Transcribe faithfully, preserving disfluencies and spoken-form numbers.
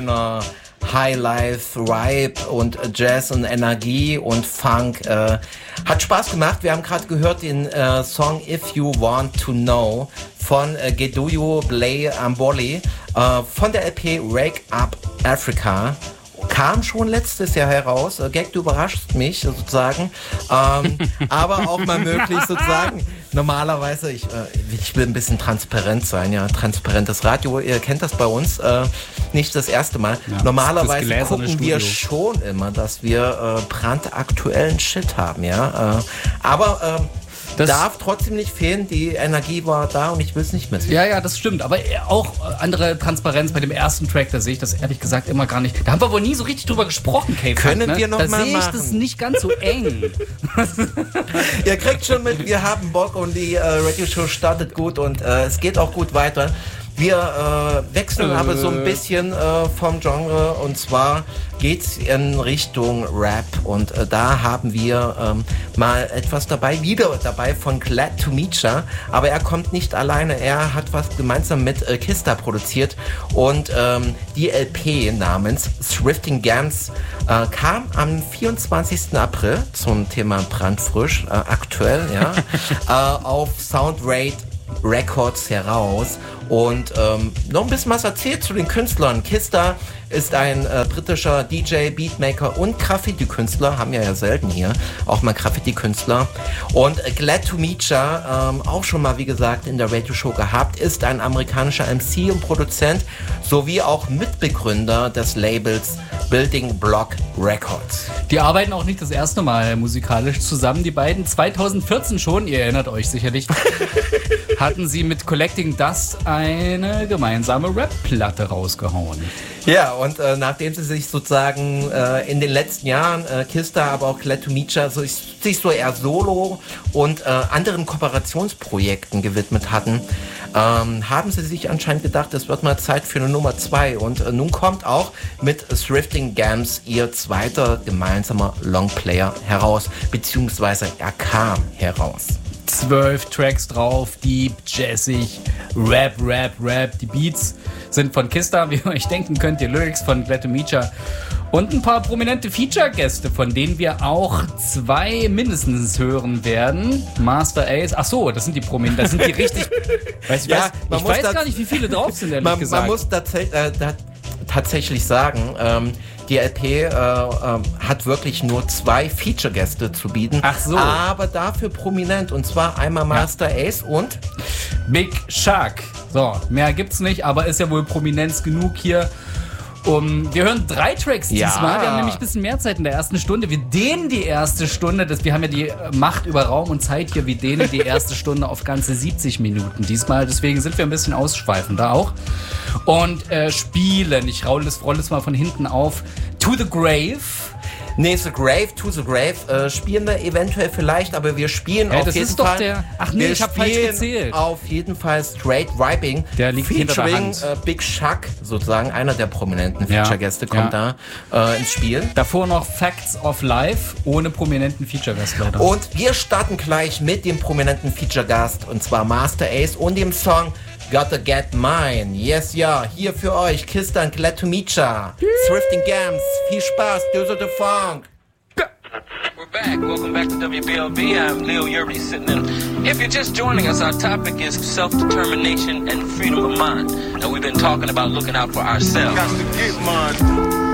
schöner Highlife, Vibe und Jazz und Energie und Funk. Äh, hat Spaß gemacht. Wir haben gerade gehört den äh, Song If You Want to Know von äh, Geduyo Blay Amboli äh, von der L P Wake Up Africa. Kam schon letztes Jahr heraus. Äh, Gag, du überraschst mich sozusagen. Ähm, aber auch mal möglich sozusagen. Normalerweise, ich, äh, ich will ein bisschen transparent sein, ja, transparentes Radio, ihr kennt das bei uns, äh, nicht das erste Mal. Ja, Normalerweise gucken Studio. wir schon immer, dass wir äh, brandaktuellen Shit haben, ja. Äh, aber äh, das darf trotzdem nicht fehlen, die Energie war da und ich will es nicht missen. Ja, ja, das stimmt. Aber auch andere Transparenz bei dem ersten Track, da sehe ich das ehrlich gesagt immer gar nicht. Da haben wir wohl nie so richtig drüber gesprochen, K-Funk, Können ne? wir noch da mal sehe ich machen. das nicht ganz so eng. Ihr kriegt schon mit, wir haben Bock und die äh, Radio-Show startet gut und äh, es geht auch gut weiter. Wir äh, wechseln äh. aber so ein bisschen äh, vom Genre und zwar geht's in Richtung Rap und äh, da haben wir ähm, mal etwas dabei, wieder dabei von Glad to Meet Ya, aber er kommt nicht alleine, er hat was gemeinsam mit äh, Kista produziert und ähm, die L P namens Thrifting Gams äh, kam am vierundzwanzigsten April zum Thema brandfrisch, äh, aktuell, ja, äh, auf Soundrate Records heraus und ähm, noch ein bisschen was erzählt zu den Künstlern. Kista ist ein äh, britischer D J, Beatmaker und Graffiti-Künstler, haben wir ja selten hier, auch mal Graffiti-Künstler. Und äh, Glad to Meet Ya, ähm, auch schon mal, wie gesagt, in der Radio-Show gehabt, ist ein amerikanischer M C und Produzent, sowie auch Mitbegründer des Labels Building Block Records. Die arbeiten auch nicht das erste Mal musikalisch zusammen, die beiden. zweitausendvierzehn schon, ihr erinnert euch sicherlich, hatten sie mit Collecting Dust eine gemeinsame Rap-Platte rausgehauen. Ja, und äh, nachdem sie sich sozusagen äh, in den letzten Jahren, äh, Kista, aber auch Glad to Meet Ya, so, sich so eher Solo und äh, anderen Kooperationsprojekten gewidmet hatten, ähm, haben sie sich anscheinend gedacht, es wird mal Zeit für eine Nummer zwei. Und äh, nun kommt auch mit Thrifting Gams ihr zweiter gemeinsamer Longplayer heraus, beziehungsweise er kam heraus. Zwölf Tracks drauf, deep, jazzig, Rap, Rap, Rap. Die Beats sind von Kista, wie ihr euch denken könnt, die Lyrics von Glad to Meet Ya. Und ein paar prominente Feature-Gäste, von denen wir auch zwei mindestens hören werden. Master Ace, ach so, das sind die Prominenten, das sind die richtig... Weiß, ich ja, weiß, ich weiß gar nicht, wie viele drauf sind, ehrlich man, gesagt. Man muss tats- äh, da, tatsächlich sagen, ähm, die L P äh, äh, hat wirklich nur zwei Feature-Gäste zu bieten. Ach so. Aber dafür prominent. Und zwar einmal Master ja. Ace und Big Shark. So, mehr gibt's nicht, aber ist ja wohl Prominenz genug hier. Um, wir hören drei Tracks ja. diesmal. Wir haben nämlich ein bisschen mehr Zeit in der ersten Stunde. Wir dehnen die erste Stunde. Das, wir haben ja die Macht über Raum und Zeit hier. Wir dehnen die erste Stunde auf ganze siebzig Minuten diesmal. Deswegen sind wir ein bisschen ausschweifender auch. Und äh, spielen. Ich rolle das, roll das mal von hinten auf. To the Grave. Nee, The Grave, To the Grave äh, spielen wir eventuell vielleicht, aber wir spielen ja, auf das jeden ist doch Fall... Der, ach nee, ich hab falsch gezählt. Auf jeden Fall Straight Vibing. Der liegt hinter der featuring Hand. Äh, Big Shark, sozusagen, einer der prominenten Feature-Gäste, ja, kommt ja. da äh, ins Spiel. Davor noch Facts of Life, ohne prominenten Feature-Gast leider. Und wir starten gleich mit dem prominenten Feature-Gast, und zwar Master Ace und dem Song Gotta Get Mine. Yes, ja, hier für euch, Kista und Glad to Meet Ya. Thrifting Gams, viel Spaß, do the funk. We're back. Welcome back to W B L B. I'm Leo Yuri sitting in. If you're just joining us, our topic is self-determination and freedom of mind. And we've been talking about looking out for ourselves. Got to get mine.